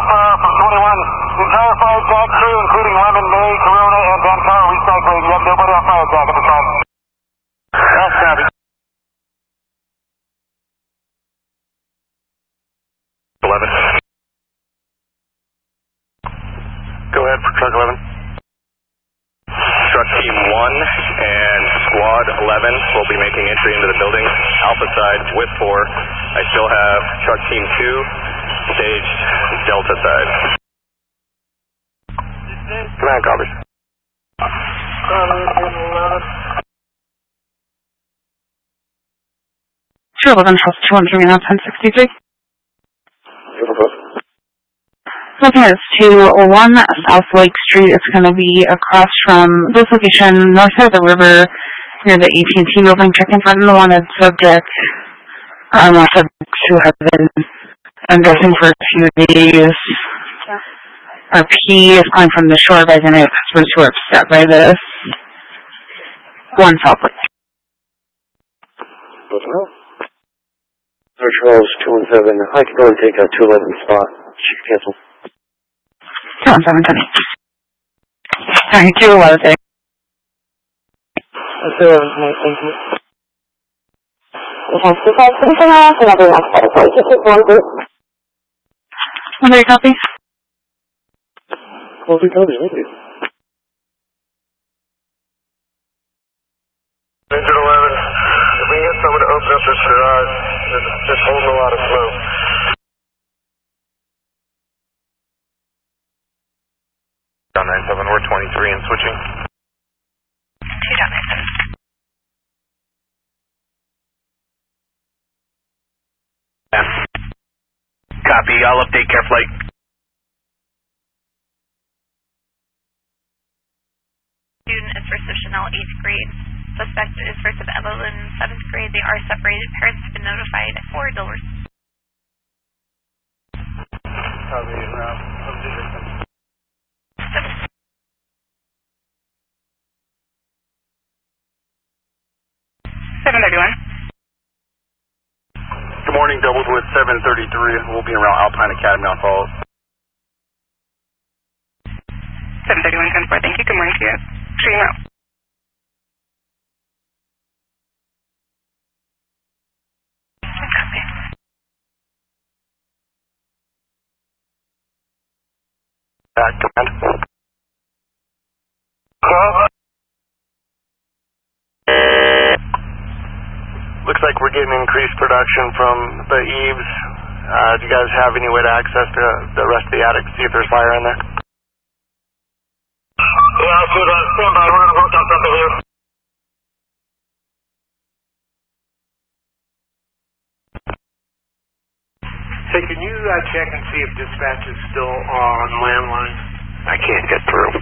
from 21. The entire fire jack crew, including Lemon, May, Corona, and Vancouver Recycling. You have nobody on fire jack at the time. That's copy. 11. Go ahead for truck 11. Truck team 1 and squad 11 will be making entry into the building. Alpha side with 4. I still have truck team 2 staged Delta side. Command copies. 211 House 200 now 1063. Looking at 201 South Lake Street. It's going to be across from this location, north side of the river, near the AT&T building. Check in front of the wanted subject. Unless subjects who have been, I'm guessing, for a few days. Our P is calling from the shore by the name of customers who are upset by this. 1 South Lake. Charles 217. I can go and take a 211 spot. She can cancel. 217. Alright, 211. Thank you. Okay, 256 and off, and everyone else better. 261 group. Another copy? Copy, thank you. Engine 11, if we can get someone to open up this garage, it's just holding a lot of smoke. Down 97, we're 23 and switching. 2.97. Copy, I'll update care flight. Student is first of Chanel, 8th grade. Suspect is first of Evelyn, 7th grade. They are separated. Parents have been notified. 4 doors. Copy, subject. 731. Good morning, doubled with 733. We'll be around Alpine Academy on Falls. 731, 10-4. Thank you. Good morning to you. Stream out. Command. Looks like we're getting increased production from the eaves. Do you guys have any way to access the rest of the attic, see if there's fire in there? Yeah, good. Stand by. We're going to work on something here. Hey, can you check and see if dispatch is still on landline? I can't get through.